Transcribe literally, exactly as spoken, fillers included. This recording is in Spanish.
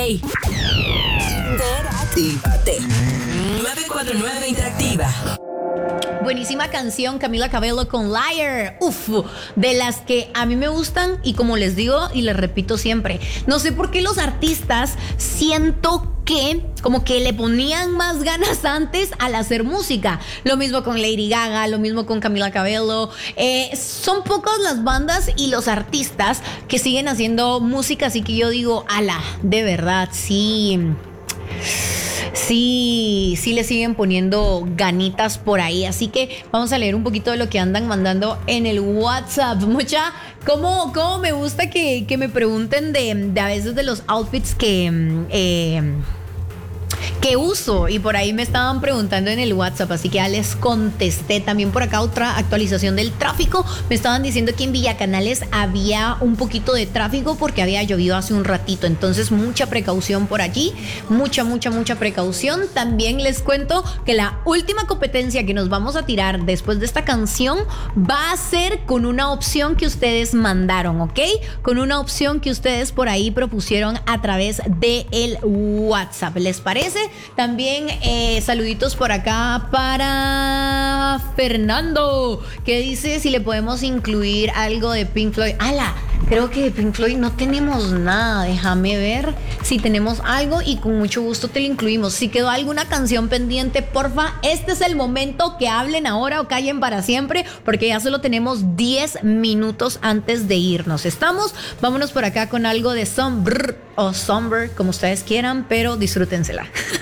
Hey, interactívate. nueve cuatro nueve Interactiva. Buenísima canción, Camila Cabello con Liar. Uf, de las que a mí me gustan y como les digo y les repito siempre, no sé por qué los artistas siento que como que le ponían más ganas antes al hacer música. Lo mismo con Lady Gaga, lo mismo con Camila Cabello. Eh, son pocas las bandas y los artistas que siguen haciendo música, así que yo digo, ala, de verdad, sí... Sí, sí le siguen poniendo ganitas por ahí. Así que vamos a leer un poquito de lo que andan mandando en el WhatsApp. Mucha, ¿cómo, cómo me gusta que, que me pregunten de, de a veces de los outfits que... Eh, que uso, y por ahí me estaban preguntando en el WhatsApp, así que ya les contesté. También por acá otra actualización del tráfico, me estaban diciendo que en Villacanales había un poquito de tráfico porque había llovido hace un ratito, entonces mucha precaución por allí, mucha, mucha, mucha precaución. También les cuento que la última competencia que nos vamos a tirar después de esta canción va a ser con una opción que ustedes mandaron, ¿ok? Con una opción que ustedes por ahí propusieron a través del WhatsApp, ¿les parece? También eh, saluditos por acá para Fernando, que dice si le podemos incluir algo de Pink Floyd. ¡Hala! Creo que de Pink Floyd no tenemos nada. Déjame ver si tenemos algo y con mucho gusto te lo incluimos. Si quedó alguna canción pendiente, porfa, este es el momento que hablen ahora o callen para siempre, porque ya solo tenemos diez minutos antes de irnos. ¿Estamos? Vámonos por acá con algo de Somber o Somber, como ustedes quieran, pero disfrútensela.